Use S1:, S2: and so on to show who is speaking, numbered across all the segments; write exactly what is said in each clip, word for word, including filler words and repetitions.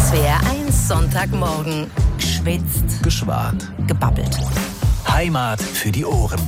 S1: S W R eins Sonntagmorgen. Geschwitzt.
S2: Geschwart.
S1: Gebabbelt.
S2: Heimat für die Ohren.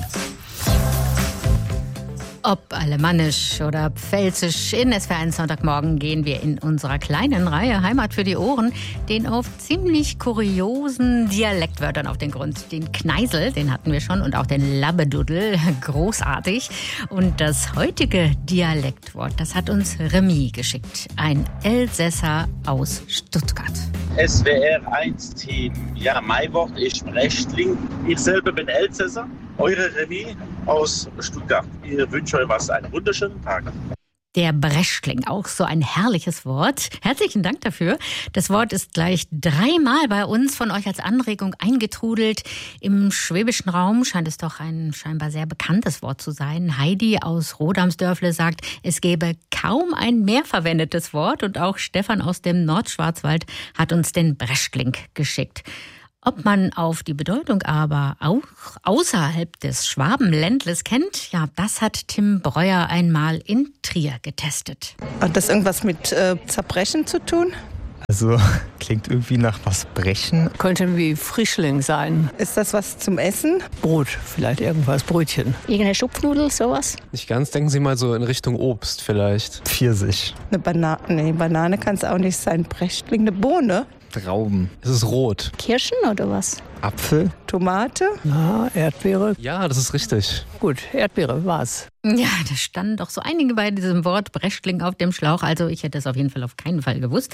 S3: Ob alemannisch oder pfälzisch, in S W R eins Sonntagmorgen gehen wir in unserer kleinen Reihe Heimat für die Ohren den auf ziemlich kuriosen Dialektwörtern auf den Grund. Den Kneisel, den hatten wir schon, und auch den Labbeduddel, großartig. Und das heutige Dialektwort, das hat uns Remy geschickt, ein Elsässer aus Stuttgart.
S4: S W R eins Team. Ja, mein Wort ist Brechtling. Ich selber bin Elsässer. Eure Remy aus Stuttgart. Ich wünsche euch was, einen wunderschönen Tag.
S3: Der Brechtling, auch so ein herrliches Wort. Herzlichen Dank dafür. Das Wort ist gleich dreimal bei uns von euch als Anregung eingetrudelt. Im schwäbischen Raum scheint es doch ein scheinbar sehr bekanntes Wort zu sein. Heidi aus Rodamsdörfle sagt, es gäbe kaum ein mehr verwendetes Wort. Und auch Stefan aus dem Nordschwarzwald hat uns den Brechtling geschickt. Ob man auf die Bedeutung aber auch außerhalb des Schwabenländles kennt, ja, das hat Tim Breuer einmal in Trier getestet.
S5: Hat das irgendwas mit äh, Zerbrechen zu tun?
S6: Also klingt irgendwie nach was brechen.
S7: Könnte wie Frischling sein.
S5: Ist das was zum Essen?
S7: Brot, vielleicht irgendwas, Brötchen.
S8: Irgendeine Schupfnudel, sowas?
S9: Nicht ganz, denken Sie mal so in Richtung Obst vielleicht.
S6: Pfirsich.
S5: Eine Banane, nee, Banane kann es auch nicht sein. Brechtling, eine Bohne?
S6: Trauben.
S9: Es ist rot.
S8: Kirschen oder was?
S6: Apfel.
S5: Tomate?
S7: Na, Erdbeere.
S9: Ja, das ist richtig.
S7: Gut, Erdbeere war's.
S3: Ja, da standen doch so einige bei diesem Wort Brechtling auf dem Schlauch. Also ich hätte es auf jeden Fall auf keinen Fall gewusst.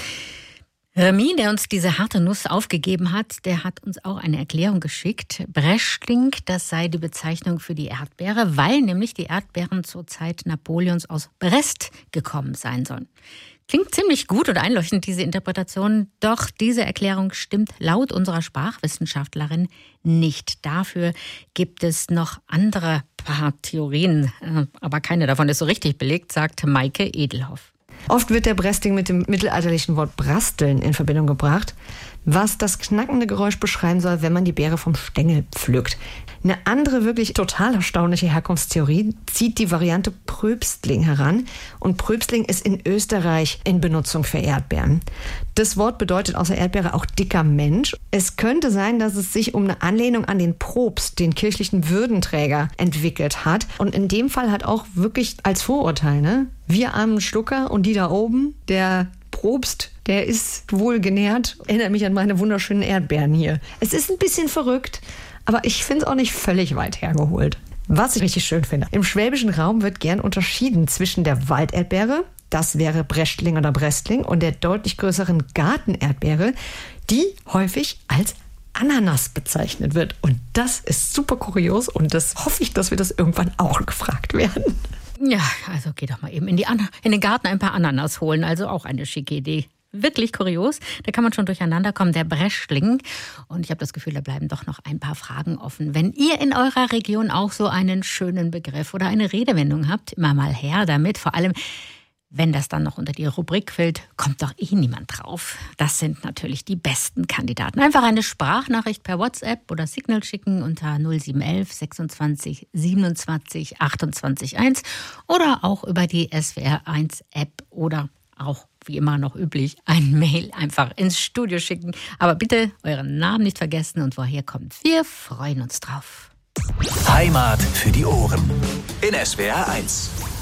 S3: Remy, der uns diese harte Nuss aufgegeben hat, der hat uns auch eine Erklärung geschickt. Brechtling, das sei die Bezeichnung für die Erdbeere, weil nämlich die Erdbeeren zur Zeit Napoleons aus Brest gekommen sein sollen. Klingt ziemlich gut und einleuchtend, diese Interpretation. Doch diese Erklärung stimmt laut unserer Sprachwissenschaftlerin nicht. Dafür gibt es noch andere paar Theorien. Aber keine davon ist so richtig belegt, sagt Maike Edelhoff.
S10: Oft wird der Brechtling mit dem mittelalterlichen Wort brasteln in Verbindung gebracht, was das knackende Geräusch beschreiben soll, wenn man die Beere vom Stängel pflückt. Eine andere, wirklich total erstaunliche Herkunftstheorie zieht die Variante Pröbstling heran. Und Pröbstling ist in Österreich in Benutzung für Erdbeeren. Das Wort bedeutet außer Erdbeere auch dicker Mensch. Es könnte sein, dass es sich um eine Anlehnung an den Propst, den kirchlichen Würdenträger, entwickelt hat. Und in dem Fall hat auch wirklich als Vorurteil, ne? Wir armen Schlucker und die da oben, der Propst, der ist wohl genährt. Erinnert mich an meine wunderschönen Erdbeeren hier. Es ist ein bisschen verrückt, aber ich finde es auch nicht völlig weit hergeholt. Was ich richtig schön finde. Im schwäbischen Raum wird gern unterschieden zwischen der Walderdbeere, das wäre Brechtling oder Brestling, und der deutlich größeren Gartenerdbeere, die häufig als Ananas bezeichnet wird. Und das ist super kurios und das hoffe ich, dass wir das irgendwann auch gefragt werden.
S3: Ja, also geh doch mal eben in, die An- in den Garten ein paar Ananas holen. Also auch eine schicke Idee. Wirklich kurios. Da kann man schon durcheinander kommen, der Brechtling. Und ich habe das Gefühl, da bleiben doch noch ein paar Fragen offen. Wenn ihr in eurer Region auch so einen schönen Begriff oder eine Redewendung habt, immer mal her damit. Vor allem, wenn das dann noch unter die Rubrik fällt, kommt doch eh niemand drauf. Das sind natürlich die besten Kandidaten. Einfach eine Sprachnachricht per WhatsApp oder Signal schicken unter null sieben eins eins sechsundzwanzig siebenundzwanzig achtundzwanzig eins oder auch über die S W R eins App oder auch wie immer noch üblich, ein Mail einfach ins Studio schicken. Aber bitte euren Namen nicht vergessen und woher kommt. Wir freuen uns drauf.
S2: Heimat für die Ohren in S W R eins.